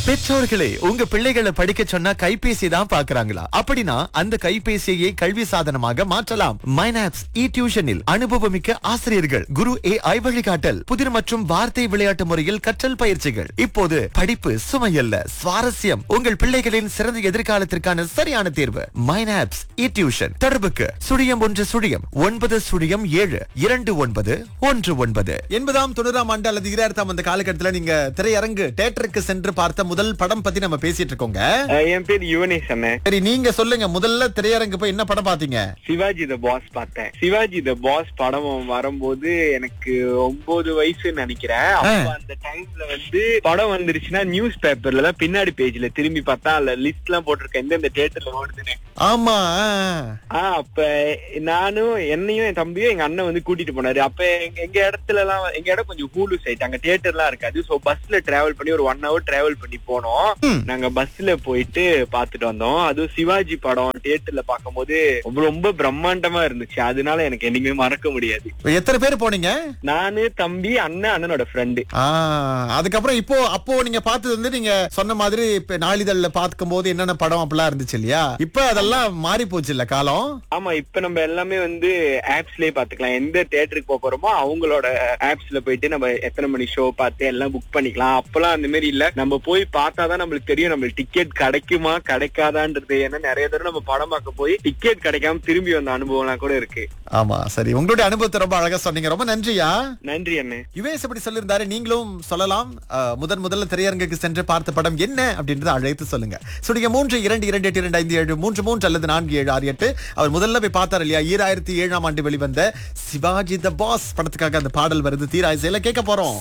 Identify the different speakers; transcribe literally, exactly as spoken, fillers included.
Speaker 1: பெற்றோர்களே, உங்க பிள்ளைகளை படிக்க சொன்னா கைபேசி தான் பாக்குறாங்களா? அப்படின்னா அந்த கைபேசியை கல்வி சாதனமாக மாற்றலாம். மைனாப்ஸ் இ டியூஷனில் அனுபவமிக்க ஆசிரியர்கள், குரு ஏ ஐ வழிகாட்டல், புதிர் மற்றும் வார்த்தை விளையாட்டு முறையில் கற்றல் பயிற்சிகள். இப்போது படிப்பு சுமையல்ல, சுவாரஸ்யம். உங்கள் பிள்ளைகளின் சிறந்த எதிர்காலத்திற்கான சரியான தேர்வு மைனாப்ஸ் இ டியூஷன். தொடர்புக்கு சுழியம் ஒன்று சுழியம் ஒன்பது சுழியம் ஏழு இரண்டு ஒன்பது ஒன்று ஒன்பது. எண்பதாம் தொண்ணூறாம் ஆண்டு அல்லது ஈராயிரத்தாம் அந்த காலகட்டத்தில் நீங்க திரையரங்கு தியேட்டருக்கு சென்று பார்த்த முதல் படம் பத்தி நம்ம பேசிட்டு இருக்கோங்க.
Speaker 2: என் பேர் யுவனேஷ் அண்ணன்.
Speaker 1: சரி, நீங்க சொல்லுங்க, முதல்ல திரையரங்கு போய் என்ன படம் பாத்தீங்க?
Speaker 2: சிவாஜி த பாஸ் பார்த்தேன். சிவாஜி த பாஸ் படம் வரும்போது எனக்கு ஒன்பது வயசுன்னு நினைக்கிறேன். அப்ப அந்த டைம்ல வந்து படம் வந்துருச்சுன்னா நியூஸ் பேப்பர்ல தான் பின்னாடி பேஜ்ல திரும்பி பார்த்தா அதுல லிஸ்ட் எல்லாம் போட்டிருக்கேன் எந்தெந்த தியேட்டர்ல ஓடுதுன்னு.
Speaker 1: ஆமா.
Speaker 2: ஆஹ் அப்ப நானும் என்னையும் என் தம்பியும் எங்க அண்ணன் வந்து கூட்டிட்டு போனாரு. அப்ப எங்க எங்க இடத்துல எல்லாம் எங்க இடம் கொஞ்சம் ஹூலு சைட், அங்க தியேட்டர் எல்லாம் இருக்காது. சோ பஸ்ல டிராவல் பண்ணி ஒரு ஒன் ஹவர் டிராவல் பண்ணி போனோம். நாங்க பஸ்ல போயிட்டு பாத்துட்டு வந்தோம். அதுவும் சிவாஜி படம் தியேட்டர்ல பாக்கும் போது ரொம்ப பிரம்மாண்டமா இருந்துச்சு. அதனால எனக்கு என்னைக்குமே மறக்க முடியாது.
Speaker 1: எத்தனை பேர் போனீங்க?
Speaker 2: நானு, தம்பி, அண்ணன், அண்ணனோட ஃப்ரெண்டு.
Speaker 1: அதுக்கப்புறம் இப்போ அப்போ நீங்க பார்த்தது வந்து நீங்க சொன்ன மாதிரி நாளிதழ்ல பார்க்கும் போது என்னென்ன படம் அப்படிலாம் இருந்துச்சு இல்லையா? இப்ப அதெல்லாம் மாறி போச்சு இல்ல காலம்?
Speaker 2: ஆமா, இப்ப நம்ம எல்லாமே வந்து ஆப்ஸ்லயே பாத்துக்கலாம். எந்த தியேட்டருக்கு போக போறோமோ அவங்களோட ஆப்ஸ்ல போயிட்டு நம்ம எத்தனை மணி ஷோ பார்த்து எல்லாம் புக் பண்ணிக்கலாம். அப்பெல்லாம் அந்த மாதிரி இல்ல, நம்ம போய் பார்த்தாதான் நம்மளுக்கு தெரியும் நம்மளுக்கு டிக்கெட் கிடைக்குமா கிடைக்காதான்றது. ஏன்னா நிறைய தடவை நம்ம படம் பார்க்க போய் டிக்கெட் கிடைக்காம திரும்பி வந்த அனுபவம்லாம் கூட இருக்கு.
Speaker 1: ஆமா, சரி, உங்களுடைய அனுபவத்தை ரொம்ப அழகா சொன்னீங்க. ரொம்ப நன்றியா.
Speaker 2: நன்றி அண்ணே.
Speaker 1: யுவேஸ் எப்படி சொல்லியிருந்தாரு, நீங்களும் சொல்லலாம். முதன் முதல்ல திரையரங்குக்கு சென்று பார்த்த படம் என்ன அப்படின்றத அழைத்து சொல்லுங்க. சுடிய மூன்று இரண்டு இரண்டு எட்டு இரண்டு ஐந்து ஏழு மூன்று மூன்று அல்லது நான்கு ஏழு ஆறு எட்டு. அவர் முதல்ல போய் பார்த்தார் இல்லையா? ஈராயிரத்தி ஏழாம் ஆண்டு வெளிவந்த சிவாஜி த பாஸ் படத்துக்காக அந்த பாடல் வருது. தீராயிசையில கேட்க போறோம்.